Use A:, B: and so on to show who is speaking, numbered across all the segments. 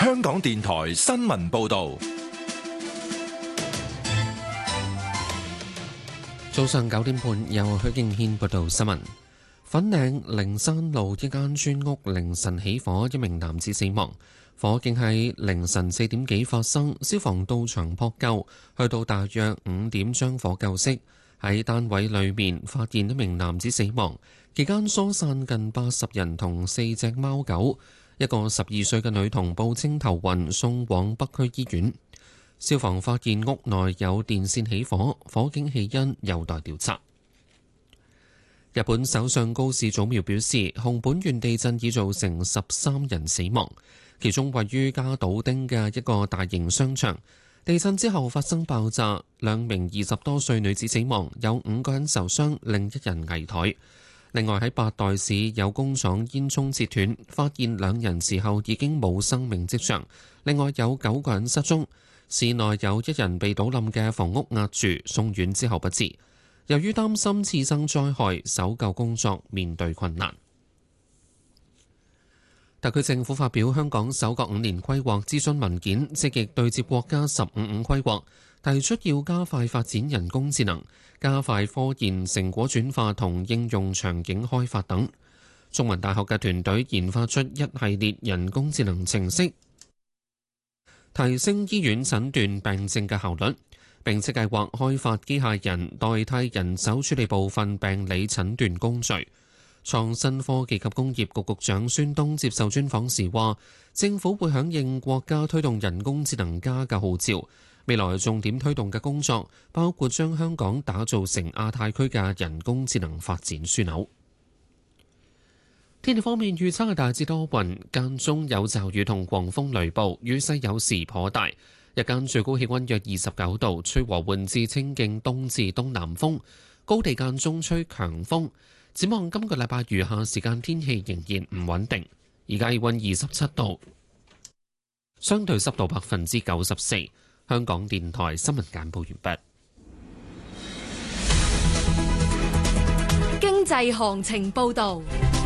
A: 香港電台新聞報道。
B: 早上9點半，由許敬軒報道新聞。粉嶺靈山路一間村屋凌晨起火，一名男子死亡。火警喺凌晨4點幾發生，消防到場撲救，去到大約5點將火救熄。喺單位裏面發現一名男子死亡，期間疏散近80人同4隻貓狗。一個12歲嘅女童報稱頭暈，送往北區醫院。消防發現屋內有電線起火，火警起因有待調查。日本首相高市早苗表示，熊本縣地震已造成13人死亡，其中位於加島町嘅一個大型商場，地震之後發生爆炸，2名20多歲女子死亡，有5個人受傷，另1人危殆。另外喺八代市有工廠煙囪切斷，發現2人時候已經冇生命跡象，另外有9個人失蹤。市內有1人被倒冧嘅房屋壓住，送院之後不治。由於擔心次生災害，搜救工作面對困難。特區政府發表香港首個5年規劃諮詢文件，積極對接國家15五規劃，提出要加快發展人工智能，加快科研成果轉化同應用場景開發等。中文大學嘅團隊研發出一系列人工智能程式，提升醫院診斷病症嘅效率，並且計劃開發機械人代替人手處理部分病理診斷工序。創新科技及工業局局長孫東接受專訪時話，政府會響應國家推動人工智能加嘅號召，未來重點推動嘅工作包括將香港打造成亞太區嘅人工智能發展樞紐。天氣方面，預測係大致多雲，間中有驟雨同狂風雷暴，雨勢有時頗大。日間最高氣溫約29度，吹和緩至清勁東至東南風，高地間中吹強風。展望今個禮拜餘下時間天氣仍然唔穩定。而家氣溫27度，相對濕度94%。香港電台新聞簡報完畢。
C: 經濟行情報導。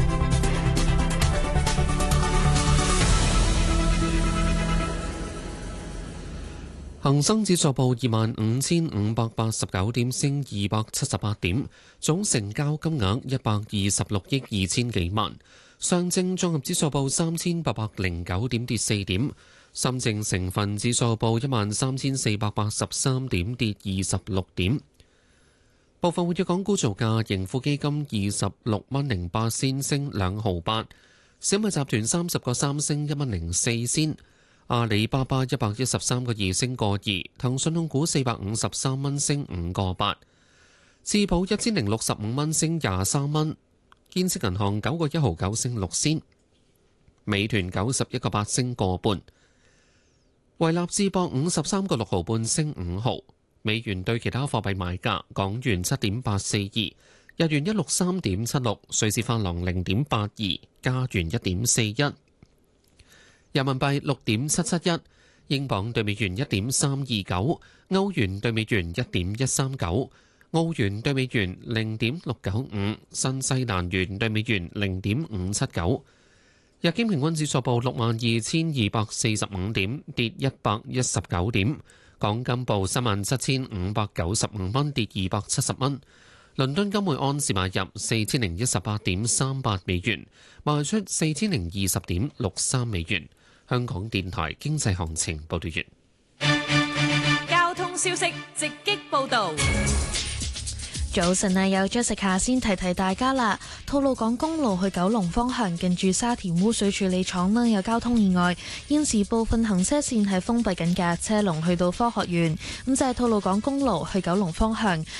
B: 恒生指數報25,589點，升278點，總成交金額126億2千幾萬。上證綜合指數報3,809點，跌4點。深證成分指數報13,483點，跌26點。部分活躍港股造價，盈富基金26蚊08仙，升2毫8；小米集團30個3升1蚊04仙。阿里巴巴113個2升個2，騰訊控股453蚊升5個8，智保1065蚊升23蚊，建設銀行9個1毫9升6仙，美團91個8升個半，維立智博53個6毫半升5毫。美元對其他貨幣買價：港元7.842，日元163.76，瑞士法郎0.82，加元1.41。人民幣6.771，英鎊對美元1.329，歐元對美元1.139，澳元對美元0.695，新西蘭元對美元0.579。日經平均指數報62,245點，跌119點。港金報37,595蚊，跌270蚊。倫敦金每盎司買入4018.38美元，賣出4020.63美元。香港電台經濟行情報道完。
C: 交通消息直擊報導。
D: 早晨啊，有 Jessica 先提提大家啦。吐露港公路去九龍方向，近住沙田污水處理廠啦，有交通意外，現時部分行車線係封閉緊嘅，車龍去到科學園。咁就係吐露港公路去九龍方向，